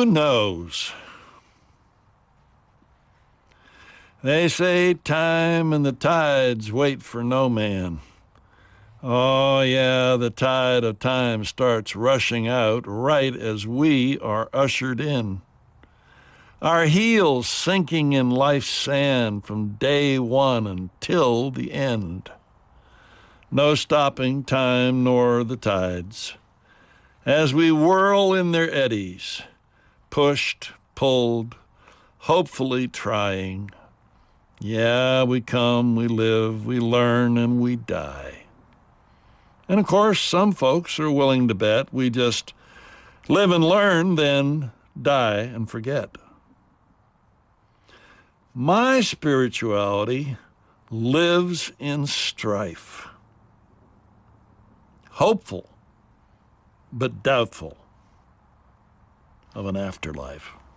knows? They say time and the tides wait for no man. Oh, yeah, the tide of time starts rushing out right as we are ushered in. Our heels sinking in life's sand from day one until the end. No stopping time nor the tides. As we whirl in their eddies, pushed, pulled, hopefully trying. Yeah, we come, we live, we learn, and we die. And of course, some folks are willing to bet we just live and learn, then die and forget. My spirituality lives in strife. Hopeful, but doubtful of an afterlife.